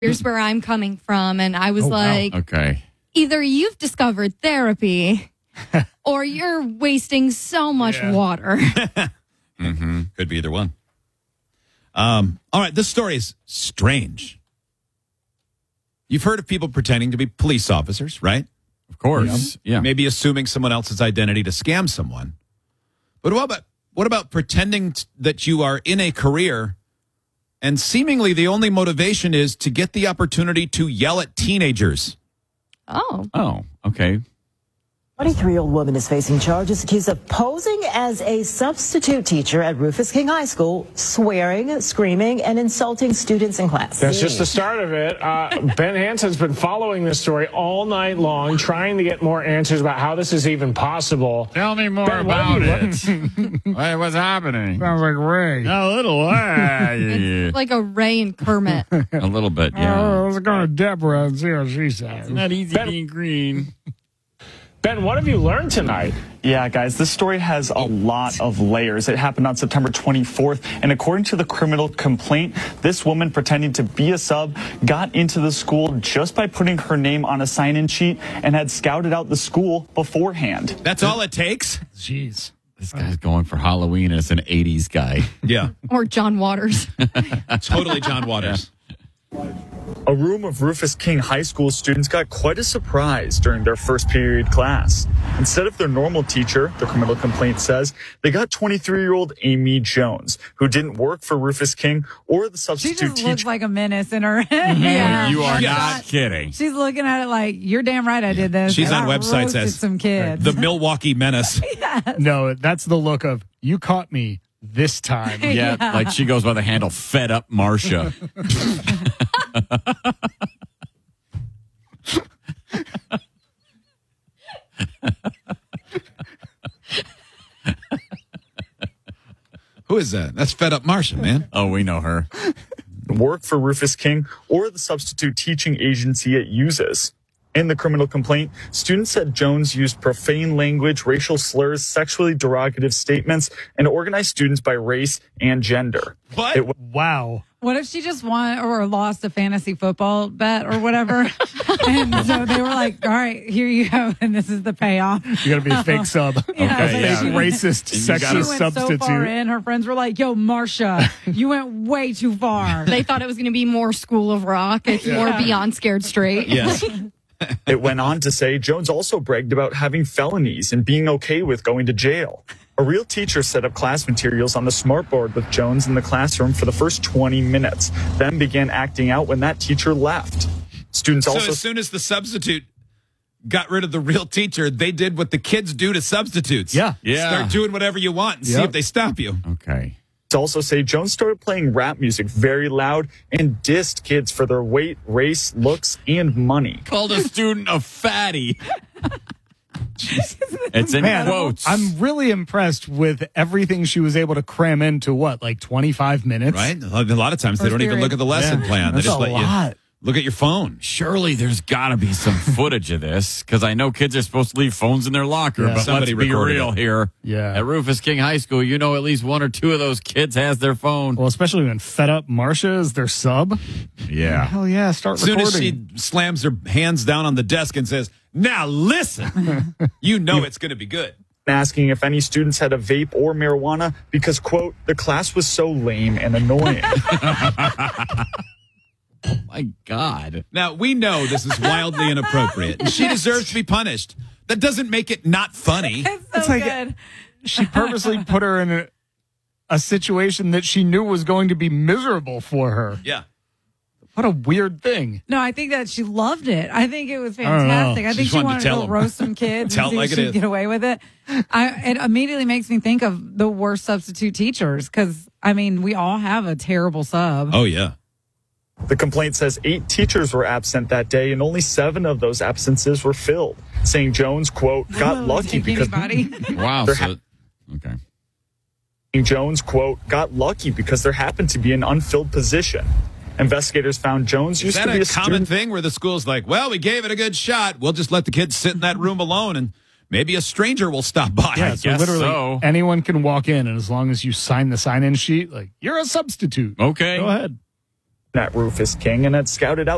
Here's where I'm coming from. And I was like, Okay. either you've discovered therapy or you're wasting so much water. Could be either one. All right, this story is strange. You've heard of people pretending to be police officers, right? Of course. Yeah. Maybe assuming someone else's identity to scam someone. But what about pretending that you are in a career and seemingly the only motivation is to get the opportunity to yell at teenagers? Oh, okay. 23-year-old woman is facing charges accused of posing as a substitute teacher at Rufus King High School, swearing, screaming, and insulting students in class. That's just the start of it. Ben Hansen's been following this story all night long, trying to get more answers about how this is even possible. Tell me more Ben, about it. What's happening? Sounds like Ray. A little. It's like a Ray and Kermit. A little bit, yeah. Let's go to Deborah and see what she says. Not easy being green. Ben, what have you learned tonight? Yeah, guys, this story has a lot of layers. It happened on September 24th, and according to the criminal complaint, this woman pretending to be a sub got into the school just by putting her name on a sign-in sheet and had scouted out the school beforehand. That's all it takes? Jeez. This guy's going for Halloween as an 80s guy. Yeah. Or John Waters. Totally John Waters. A room of Rufus King High School students got quite a surprise during their first period class. Instead of their normal teacher, the criminal complaint says, they got 23-year-old Amy Jones, who didn't work for Rufus King or the She substitute just teacher. looks like a menace in her head. You are Yes. not kidding. She's looking at it like, you're damn right I did this. She's And on I websites roasted as some kids. the Milwaukee Menace. No, that's the look of, you caught me this time. Yeah, like she goes by the handle Fed Up Marcia. Who is that? That's Fed Up Marcia, man. Oh, we know her. Work for Rufus King or the substitute teaching agency it uses. In the criminal complaint, students said Jones used profane language, racial slurs, sexually derogative statements, and organized students by race and gender. What? Wow. What if she just won or lost a fantasy football bet or whatever? And so they were like, all right, here you go. And this is the payoff. You got to be a fake sub. Yeah, Okay, yeah. Racist, And you gotta- sexist She went so far substitute. in, her friends were like, yo, Marcia, you went way too far. They thought it was going to be more School of Rock. It's more Beyond Scared Straight. Yes. It went on to say Jones also bragged about having felonies and being okay with going to jail. A real teacher set up class materials on the smartboard with Jones in the classroom for the first 20 minutes, then began acting out when that teacher left. Students So also as soon as the substitute got rid of the real teacher, they did what the kids do to substitutes. Yeah. Yeah. Start doing whatever you want and see Yep. if they stop you. Okay. also say Jones started playing rap music very loud and dissed kids for their weight, race, looks, and money. Called a student a fatty. It's in Man, quotes. I'm really impressed with everything she was able to cram into like 25 minutes? Right? A lot of times they First don't even period. look at the lesson Yeah. plan. They That's just a let lot. you look at your phone. Surely there's got to be some footage of this because I know kids are supposed to leave phones in their locker. Yeah. But Somebody let's be recorded real it. here. Yeah. At Rufus King High School, you know at least one or two of those kids has their phone. Well, especially when Fed Up Marcia is their sub. Yeah. Hell yeah, start As soon as recording. she slams her hands down on the desk and says, "Now listen," you know it's going to be good. Asking if any students had a vape or marijuana because, quote, the class was so lame and annoying. My God. Now, we know this is wildly inappropriate, and she deserves to be punished. That doesn't make it not funny. It's so It's like- good. She purposely put her in a situation that she knew was going to be miserable for her. Yeah. What a weird thing. No, I think that she loved it. I think it was don't know. fantastic. I She think just she wanted to wanted to tell go 'em. roast some kids Tell and it see like if it she'd is. get away with it. It immediately makes me think of the worst substitute teachers because, I mean, we all have a terrible sub. Oh, yeah. The complaint says 8 teachers were absent that day, and only 7 of those absences were filled. Saying Jones, quote, got lucky Take because anybody. Wow. There So, okay. Jones, quote, got lucky because there happened to be an unfilled position. Investigators found Jones Is used that to be a a common student. thing where the school's like, well, we gave it a good shot. We'll just let the kids sit in that room alone, and maybe a stranger will stop by. Yeah, so guess literally so. anyone can walk in, and as long as you sign the sign-in sheet, like, you're a substitute. Okay. Go ahead. At Rufus King and had scouted out